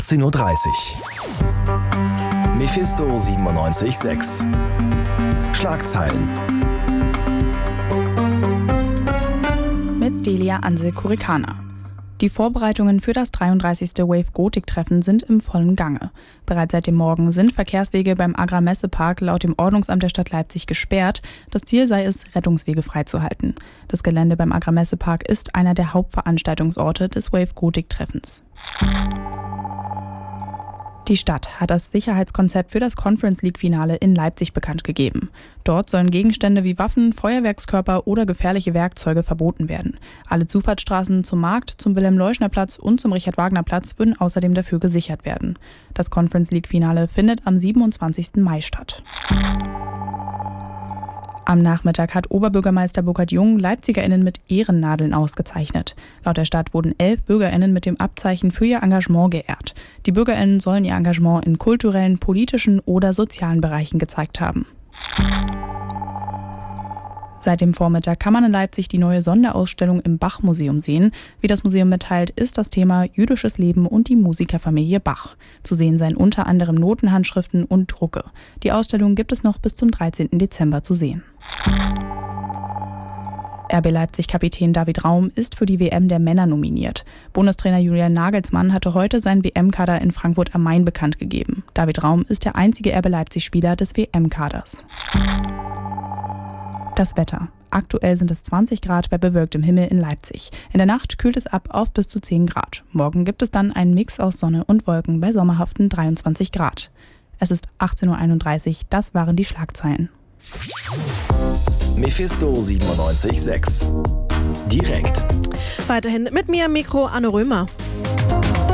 18:30 Uhr. Mephisto 97.6. Schlagzeilen. Mit Delia Ansel-Kurikana. Die Vorbereitungen für das 33. Wave-Gotik-Treffen sind im vollen Gange. Bereits seit dem Morgen sind Verkehrswege beim Agrar-Messe-Park laut dem Ordnungsamt der Stadt Leipzig gesperrt. Das Ziel sei es, Rettungswege freizuhalten. Das Gelände beim Agrar-Messe-Park ist einer der Hauptveranstaltungsorte des Wave-Gotik-Treffens. Die Stadt hat das Sicherheitskonzept für das Conference League-Finale in Leipzig bekannt gegeben. Dort sollen Gegenstände wie Waffen, Feuerwerkskörper oder gefährliche Werkzeuge verboten werden. Alle Zufahrtsstraßen zum Markt, zum Wilhelm-Leuschner-Platz und zum Richard-Wagner-Platz würden außerdem dafür gesichert werden. Das Conference League-Finale findet am 27. Mai statt. Am Nachmittag hat Oberbürgermeister Burkhard Jung LeipzigerInnen mit Ehrennadeln ausgezeichnet. Laut der Stadt wurden 11 BürgerInnen mit dem Abzeichen für ihr Engagement geehrt. Die BürgerInnen sollen ihr Engagement in kulturellen, politischen oder sozialen Bereichen gezeigt haben. Seit dem Vormittag kann man in Leipzig die neue Sonderausstellung im Bach-Museum sehen. Wie das Museum mitteilt, ist das Thema jüdisches Leben und die Musikerfamilie Bach. Zu sehen seien unter anderem Notenhandschriften und Drucke. Die Ausstellung gibt es noch bis zum 13. Dezember zu sehen. RB Leipzig-Kapitän David Raum ist für die WM der Männer nominiert. Bundestrainer Julian Nagelsmann hatte heute seinen WM-Kader in Frankfurt am Main bekannt gegeben. David Raum ist der einzige RB Leipzig-Spieler des WM-Kaders. Das Wetter. Aktuell sind es 20 Grad bei bewölktem Himmel in Leipzig. In der Nacht kühlt es ab auf bis zu 10 Grad. Morgen gibt es dann einen Mix aus Sonne und Wolken bei sommerhaften 23 Grad. Es ist 18:31 Uhr, das waren die Schlagzeilen. Mephisto 97.6. Direkt. Weiterhin mit mir im Mikro Anne Römer.